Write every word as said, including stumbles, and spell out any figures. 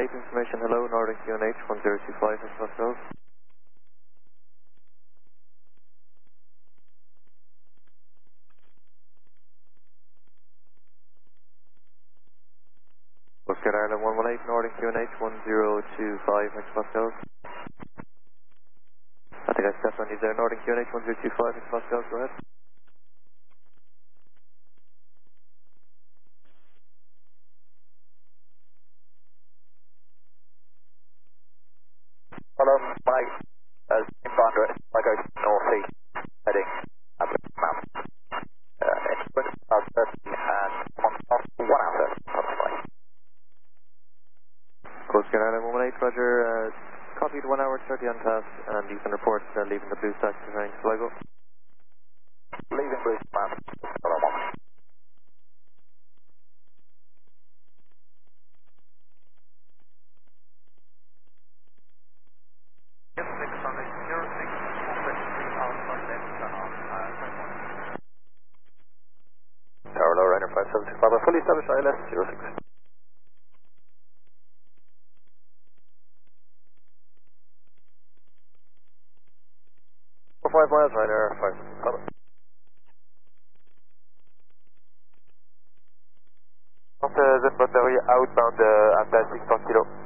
eight information, hello, Northern Q N H one zero two five, X Golf. Oscar Ireland one one eight, Northern Q N H one zero two five, X Golf. I think I stepped on you there, Northern Q N H one zero two five, X Golf, go ahead. Hello, Mike. Uh, Sandra, I go northeast, heading up the map. Uh, it's about thirty and one off one hour thirty, probably. Coast Guard Island one one eight, Roger. Uh, copied one hour thirty on task, and you can report uh, leaving the blue stack behind Sligo. Leaving blue map. Hello, one. Yes, six Sunday, zero six, one three hours for left, turn on, uh, Tower low, Ryder five seven six five, fully established I L S zero six. five miles, Ryder five seven six five. The battery outbound uh, at six per kilo.